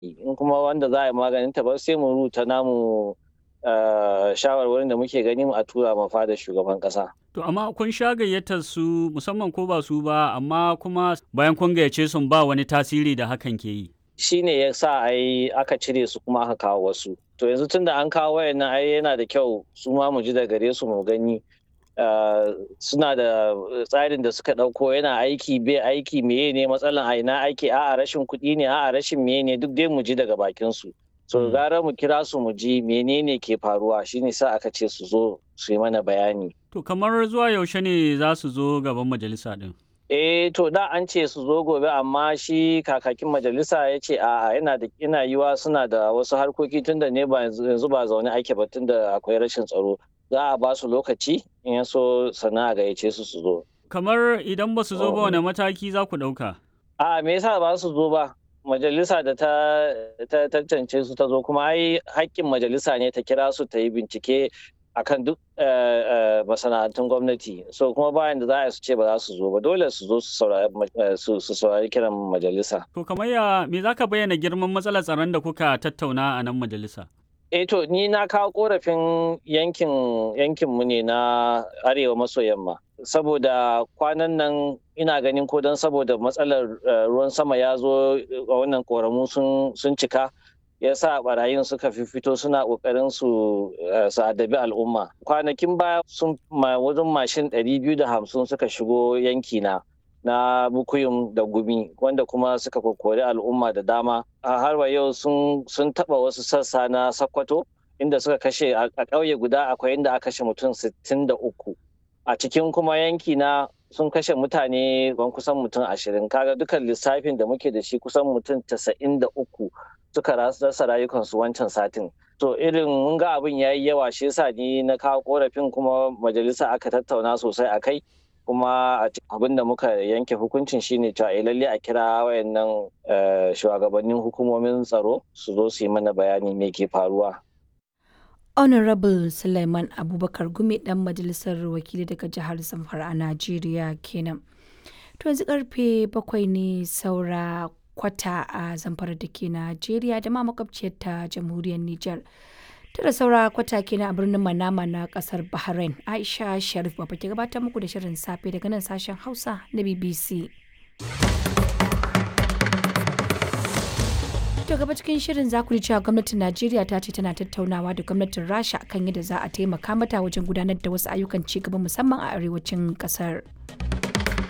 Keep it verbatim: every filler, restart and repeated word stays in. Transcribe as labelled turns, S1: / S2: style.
S1: in kuma wanda za a yi maganin ta ba sai mu rubuta namu shawarwarin da muke gani a tura ma fadar shugaban kasa.
S2: To amma kun sha gayyatar su musamman ko ba su ba, amma kuma bayan kun gayyace sun ba wani tasiri da hakan ke yi.
S1: Shi ne ya sa ai aka cire su kuma aka kawo wasu. To yanzu tun da an kawo wayannan ai yana da kyau su ma mu ji da gare su mu gani suna da tsarin da suka ɗauko yana aiki bai aiki meye ne matsalan a ina aiki a'a rashin kuɗi ne a'a rashin meye ne duk dai mu ji daga bakin su. So gara mu kira su mu ji menene ke faruwa shine sa aka ce su zo su yi mana bayani.
S2: To kamar zuwa yaushe ne za su zo gaban majalisa din?
S1: Eh to da an ce su zo gobe amma shi kakakin majalisa ya ce a'a yana da ina yiwa suna da wasu harkoki tunda ne ba yanzu ba zaune ake ba tunda akwai rashin tsaro. Za a ba su lokaci in ya so sana'a gayyace su su zo.
S2: Kamar idan ba su zo ba wani mataki za ku ɗauka?
S1: A'a me yasa ba su zo ba? Majalisa da ta tantance su ta zo kuma ai haƙƙin majalisa ne ta kira su ta yi bincike akan duk masana'antun gwamnati, so kuma bayan da za a su ce ba za su zo ba dole su zo su saurari kiran majalisa.
S2: To kamar ya me za ka bayyana girman matsalar tsaron da kuka tattauna a nan majalisa?
S1: Eh to ni na kawo korafin yankin yankinmu ne na arewa maso yamma saboda kwanan nan ina ganin ko don saboda matsalar ruwan sama ya zo a wannan koramu sun cika ya sa barayin suka fito suna kokarin su adabi al'umma. Kwanakin baya sun wajen mashin ɗari biyu da hamsin suka shigo yankina na Bukuyum da Gumi wanda kuma suka kokori al'umma da dama. A har wa yau sun taba wasu sassa na Sokoto inda suka kashe a ƙauye guda akwai inda aka kashe mutum sittin da uku. A cikin kuma yanki na sun kashe mutane ban kusan mutum ashirin. Kaga dukan lissafin da muke da shi kusan mutum tasa'in da uku suka rasa rayukansu wancan satin. To irin mun ga abin yayi yawa shi yasa ni na kawo korafin kuma majalisa aka tattauna sosai a kai. Kuma abin da muka yanke hukuncin shine cewa lalle a kira wayannan shugabannin hukumomin tsaro su zo su yi mana bayani me ke faruwa.
S3: Honorable Suleiman Abubakar Gumi dan majalisar wakili daga jihar Zamfara a Najeriya kenan. To yanzu karfe bakwai ne saura kwata a Zamfara da ke Najeriya da ma makwabciyar ta jamhuriyar Nijar. Tara saura kwata kenan a birnin Manama na kasar Bahrain. Aisha Sharif ba ke gabatar muku da shirin safe daga nan sashen Hausa na B B C. To gaba cikin shirin za ku ji cewa gwamnatin Najeriya ta ce tana tattaunawa da gwamnatin Rasha kan yadda za a taimaka mata wajen gudanar da wasu ayyukan ci gaba musamman a arewacin kasar.